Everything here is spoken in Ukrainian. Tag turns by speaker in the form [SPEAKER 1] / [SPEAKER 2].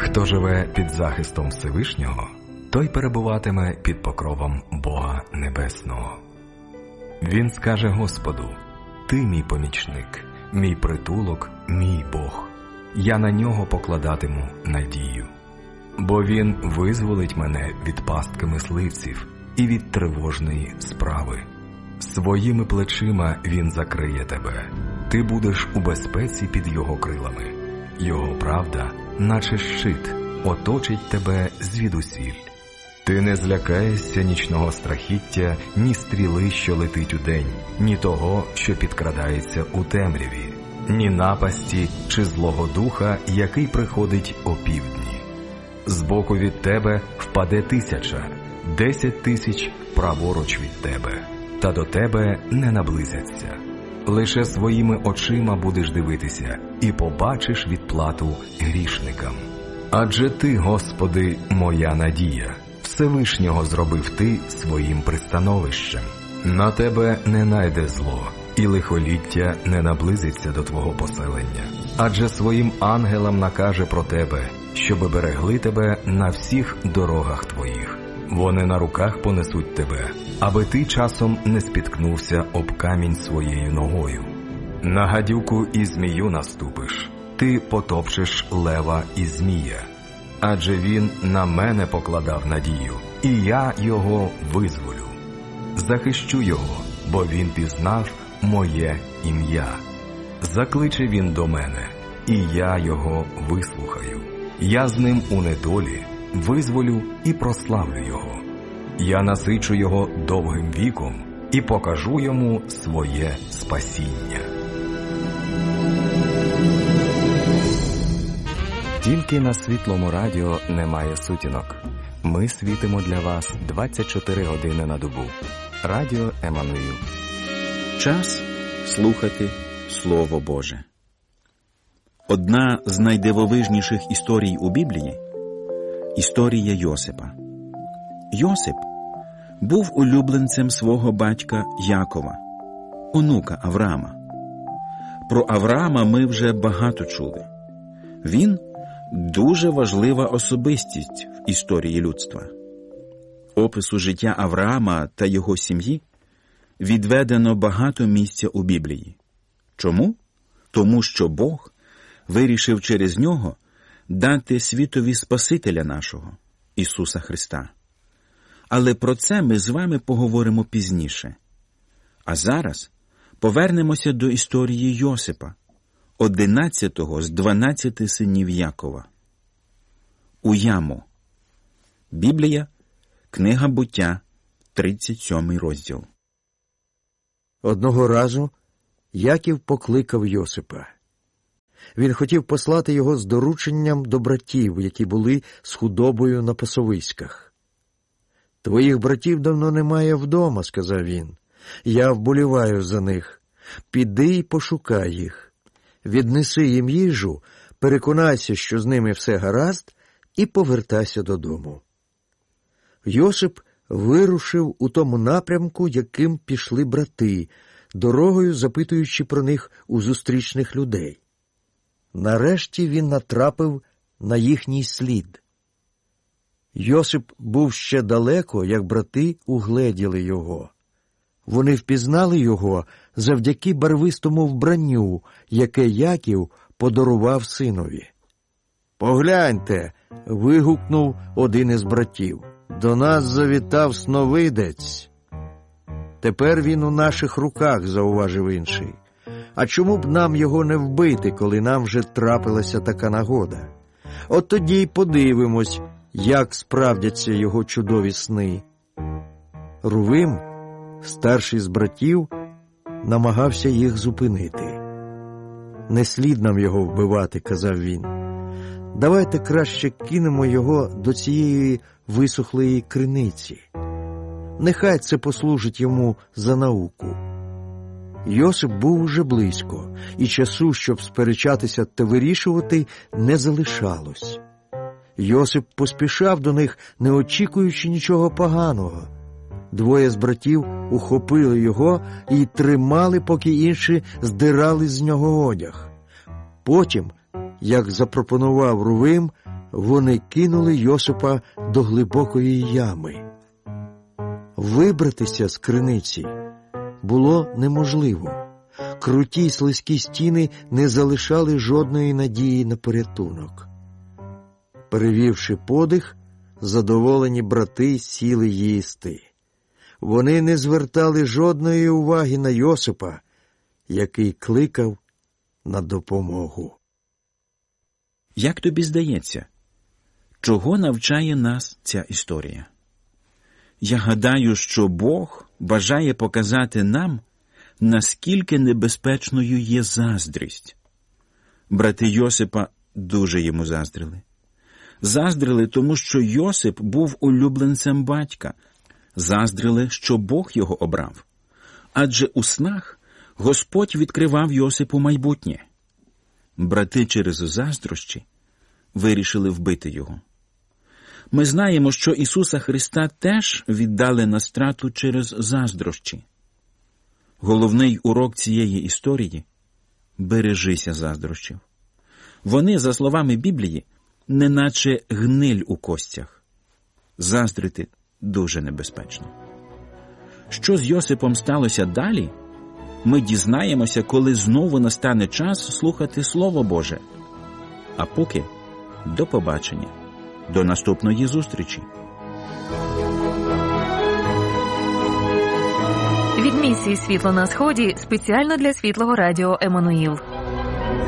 [SPEAKER 1] Хто живе під захистом Всевишнього, той перебуватиме під покровом Бога Небесного. Він скаже Господу: «Ти мій помічник, мій притулок, мій Бог. Я на нього покладатиму надію. Бо він визволить мене від пастки мисливців і від тривожної справи. Своїми плечима він закриє тебе. Ти будеш у безпеці під його крилами. Його правда, наче щит, оточить тебе звідусіль. Ти не злякаєшся нічного страхіття, ні стріли, що летить удень, ні того, що підкрадається у темряві, ні напасті чи злого духа, який приходить опівдні. Збоку від тебе впаде 1000, 10 000 праворуч від тебе, та до тебе не наблизяться. Лише своїми очима будеш дивитися і побачиш відплату грішникам. Адже ти, Господи, моя надія, Всевишнього зробив ти своїм пристановищем. На тебе не найде зло, і лихоліття не наблизиться до твого поселення. Адже своїм ангелам накаже про тебе, щоби берегли тебе на всіх дорогах твоїх. Вони на руках понесуть тебе, аби ти часом не спіткнувся об камінь своєю ногою. На гадюку і змію наступиш, ти потопчеш лева і змія. Адже він на мене покладав надію, і я його визволю. Захищу його, бо він пізнав моє ім'я. Закличе він до мене, і я його вислухаю. Я з ним у недолі визволю і прославлю його. Я насичу його довгим віком і покажу йому своє спасіння. Тільки на Світлому радіо немає сутінок. Ми світимо для вас 24 години на добу. Радіо Еммануїл.
[SPEAKER 2] Час слухати Слово Боже. Одна з найдивовижніших історій у Біблії – історія Йосипа. Йосип був улюбленцем свого батька Якова, онука Авраама. Про Авраама ми вже багато чули. Він – дуже важлива особистість в історії людства. Опису життя Авраама та його сім'ї відведено багато місця у Біблії. Чому? Тому що Бог вирішив через нього дати світові Спасителя нашого, Ісуса Христа. Але про це ми з вами поговоримо пізніше. А зараз повернемося до історії Йосипа, 11-го з 12 синів Якова. У яму. Біблія, книга Буття, 37 розділ.
[SPEAKER 3] Одного разу Яків покликав Йосипа. Він хотів послати його з дорученням до братів, які були з худобою на пасовиськах. «Твоїх братів давно немає вдома», – сказав він. «Я вболіваю за них. Піди й пошукай їх. Віднеси їм їжу, переконайся, що з ними все гаразд, і повертайся додому». Йосип вирушив у тому напрямку, яким пішли брати, дорогою запитуючи про них у зустрічних людей. Нарешті він натрапив на їхній слід. Йосип був ще далеко, як брати угледіли його. Вони впізнали його завдяки барвистому вбранню, яке Яків подарував синові. «Погляньте!» – вигукнув один із братів. «До нас завітав сновидець». «Тепер він у наших руках», – зауважив інший. «А чому б нам його не вбити, коли нам вже трапилася така нагода? От тоді й подивимось, як справдяться його чудові сни». Рувим, старший з братів, намагався їх зупинити. «Не слід нам його вбивати», – казав він. «Давайте краще кинемо його до цієї висохлої криниці. Нехай це послужить йому за науку». Йосип був уже близько, і часу, щоб сперечатися та вирішувати, не залишалось. Йосип поспішав до них, не очікуючи нічого поганого. Двоє з братів ухопили його і тримали, поки інші здирали з нього одяг. Потім, як запропонував Рувим, вони кинули Йосипа до глибокої ями. Вибратися з криниці було неможливо. Круті й слизькі стіни не залишали жодної надії на порятунок. Перевівши подих, задоволені брати сіли їсти. Вони не звертали жодної уваги на Йосипа, який кликав на допомогу.
[SPEAKER 2] Як тобі здається, чого навчає нас ця історія? Я гадаю, що Бог бажає показати нам, наскільки небезпечною є заздрість. Брати Йосипа дуже йому заздрили. Заздрили, тому що Йосип був улюбленцем батька. Заздрили, що Бог його обрав. Адже у снах Господь відкривав Йосипу майбутнє. Брати через заздрощі вирішили вбити його. Ми знаємо, що Ісуса Христа теж віддали на страту через заздрощі. Головний урок цієї історії – бережися заздрощів. Вони, за словами Біблії, неначе гниль у костях. Заздрити дуже небезпечно. Що з Йосипом сталося далі, ми дізнаємося, коли знову настане час слухати Слово Боже. А поки до побачення, до наступної зустрічі.
[SPEAKER 4] Від місії «Світло на Сході» спеціально для Світлого Радіо Еммануїл.